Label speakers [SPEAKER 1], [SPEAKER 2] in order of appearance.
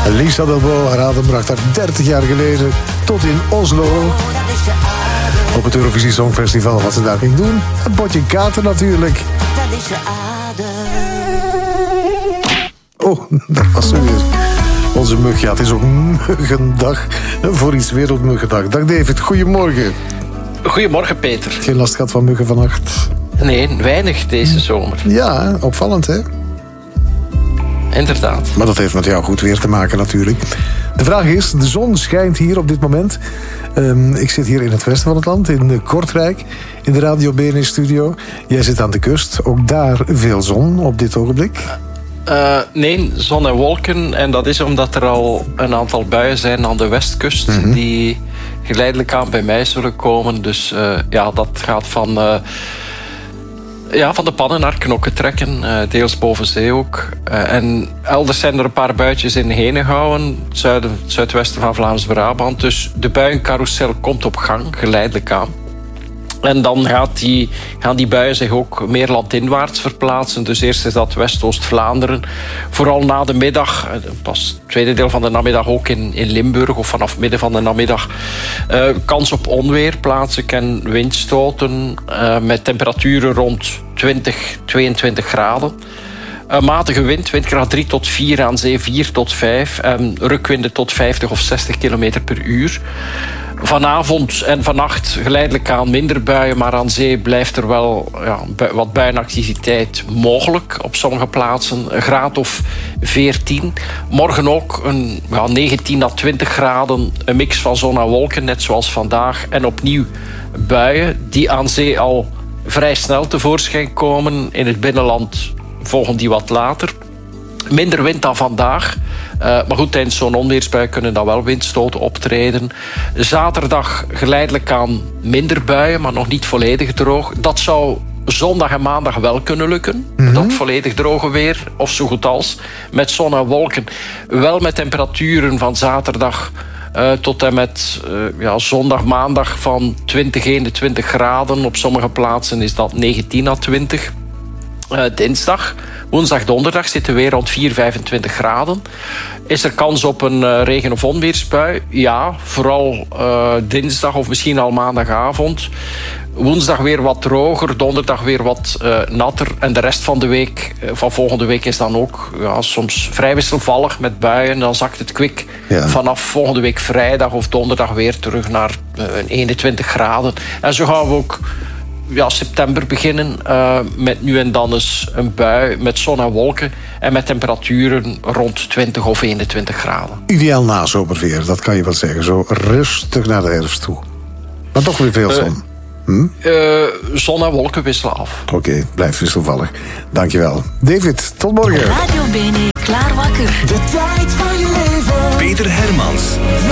[SPEAKER 1] Lisa Delbo, haar adem bracht haar 30 jaar geleden tot in Oslo. Op het Eurovisie Songfestival, wat ze daar ging doen. Een potje kaarten natuurlijk. Oh, dat was ze weer. Onze mug, ja, het is ook muggendag. Voor iets wereldmuggendag. Dag David, goedemorgen.
[SPEAKER 2] Goedemorgen Peter.
[SPEAKER 1] Geen last gehad van muggen vannacht?
[SPEAKER 2] Nee, weinig deze zomer.
[SPEAKER 1] Ja, opvallend hè?
[SPEAKER 2] Inderdaad.
[SPEAKER 1] Maar dat heeft met jou goed weer te maken natuurlijk. De vraag is, de zon schijnt hier op dit moment. Ik zit hier in het westen van het land, in Kortrijk, in de Radio BNN-studio. Jij zit aan de kust, ook daar veel zon op dit ogenblik?
[SPEAKER 2] Nee, zon en wolken. En dat is omdat er al een aantal buien zijn aan de westkust... die geleidelijk aan bij mij zullen komen. Dus ja, dat gaat van de pannen naar knokken trekken. Deels boven zee ook. En elders zijn er een paar buitjes in Henegouwen. Het zuidwesten van Vlaams-Brabant. Dus de buiencarousel komt op gang, geleidelijk aan. En dan gaan die buien zich ook meer landinwaarts verplaatsen. Dus eerst is dat West-Oost-Vlaanderen. Vooral na de middag, pas het tweede deel van de namiddag ook in Limburg... of vanaf midden van de namiddag. Kans op onweer plaatselijk en windstoten... met temperaturen rond 20, 22 graden. Matige wind, windkracht 3 tot 4 aan zee, 4 tot 5... en rukwinden tot 50 of 60 kilometer per uur... Vanavond en vannacht geleidelijk aan minder buien... maar aan zee blijft er wel wat buienactiviteit mogelijk op sommige plaatsen. Een graad of 14. Morgen ook 19 à 20 graden. Een mix van zon en wolken, net zoals vandaag. En opnieuw buien die aan zee al vrij snel tevoorschijn komen. In het binnenland volgen die wat later. Minder wind dan vandaag. Maar goed, tijdens zo'n onweersbui kunnen dan wel windstoten optreden. Zaterdag geleidelijk aan minder buien, maar nog niet volledig droog. Dat zou zondag en maandag wel kunnen lukken. Dat volledig droge weer, of zo goed als. Met zon en wolken. Wel met temperaturen van zaterdag tot en met zondag, maandag van 20, 21 graden. Op sommige plaatsen is dat 19 à 20. Dinsdag, woensdag, donderdag zitten we weer rond 4, 25 graden. Is er kans op een regen- of onweersbui? Ja, vooral dinsdag of misschien al maandagavond. Woensdag weer wat droger, donderdag weer wat natter. En de rest van de week, van volgende week, is dan ook soms vrij wisselvallig met buien. Dan zakt het kwik vanaf volgende week vrijdag of donderdag weer terug naar 21 graden. En zo gaan we ook september beginnen met nu en dan eens een bui met zon en wolken en met temperaturen rond 20 of 21 graden.
[SPEAKER 1] Ideaal nazomerweer, dat kan je wel zeggen. Zo rustig naar de herfst toe. Maar toch weer veel zon.
[SPEAKER 2] Zon en wolken wisselen af.
[SPEAKER 1] Oké, blijf wisselvallig. Dankjewel. David, tot morgen.
[SPEAKER 3] Radio BNN, klaar wakker.
[SPEAKER 4] De tijd van je leven. Peter Hermans.